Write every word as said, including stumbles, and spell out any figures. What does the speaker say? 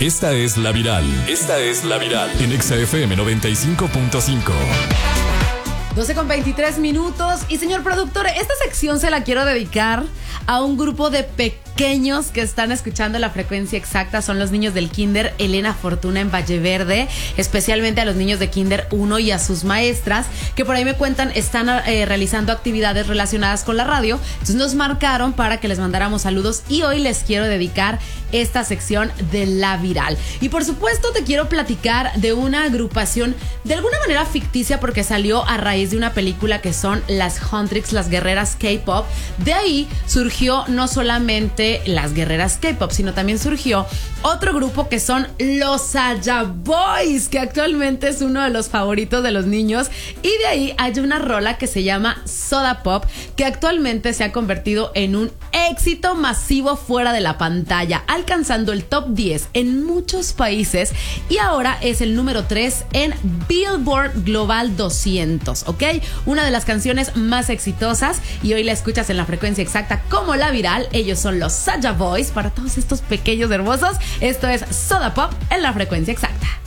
Esta es La Viral. Esta es La Viral. En Exa F M noventa y cinco punto cinco. doce con veintitrés minutos. Y señor productor, esta sección se la quiero dedicar a un grupo de pequeños que están escuchando la frecuencia exacta. Son los niños del Kinder Elena Fortuna en Valle Verde, especialmente a los niños de Kinder uno y a sus maestras, que por ahí me cuentan están eh, realizando actividades relacionadas con la radio. Entonces nos marcaron para que les mandáramos saludos y hoy les quiero dedicar esta sección de La Viral. Y por supuesto te quiero platicar de una agrupación de alguna manera ficticia porque salió a raíz de una película que son las Huntrix, las guerreras K-pop. De ahí surgió no solamente las guerreras K-pop, sino también surgió otro grupo que son los Saya Boys, que actualmente es uno de los favoritos de los niños. Y de ahí hay una rola que se llama Soda Pop, que actualmente se ha convertido en un éxito masivo fuera de la pantalla, alcanzando el top diez en muchos países y ahora es el número tres en Billboard Global doscientos, ¿ok? Una de las canciones más exitosas y hoy la escuchas en la frecuencia exacta como La Viral. Ellos son los Saya Boys. Para todos estos pequeños hermosos, esto es Soda Pop en la frecuencia exacta.